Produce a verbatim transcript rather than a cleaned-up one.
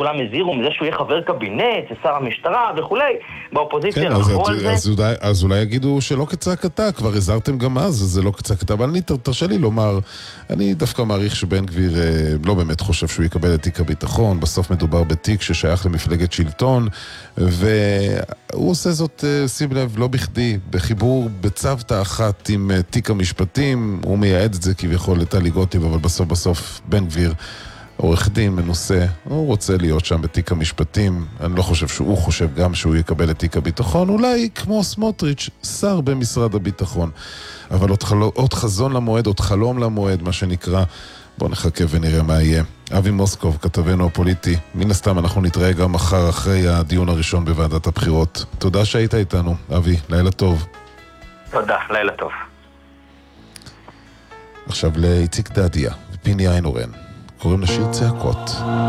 כולם הזהירו מזה שהוא יהיה חבר קבינט, שר המשטרה וכולי, באופוזיציה כן, נחרו אז, על זה. אז, אולי, אז אולי יגידו שלא כצעקתה, כבר הזהרתם גם אז, אז זה לא כצעקתה, אבל אני תרשה לי לומר, אני דווקא מעריך שבן גביר אה, לא באמת חושב שהוא יקבל את תיק הביטחון, בסוף מדובר בתיק ששייך למפלגת שלטון, והוא עושה זאת, אה, שים לב, לא בכדי, בחיבור בצוותא אחת עם אה, תיק המשפטים, הוא מייעד את זה כביכול לטלי גוטליב, אבל בסוף בסוף בן גביר עורך דין מנוסה, הוא רוצה להיות שם בתיק המשפטים, אני לא חושב שהוא חושב גם שהוא יקבל את תיק הביטחון, אולי כמו סמוטריץ', שר במשרד הביטחון, אבל עוד, חל... עוד חזון למועד, עוד חלום למועד, מה שנקרא, בוא נחכה ונראה מה יהיה. אבי מוסקוב, כתבנו הפוליטי, מן הסתם אנחנו נתראה גם מחר אחרי הדיון הראשון בוועדת הבחירות. תודה שהיית איתנו, אבי, לילה טוב. תודה, לילה טוב. עכשיו לאיציק דדיה ופיני איינורן. קוראים לשיר צעקות.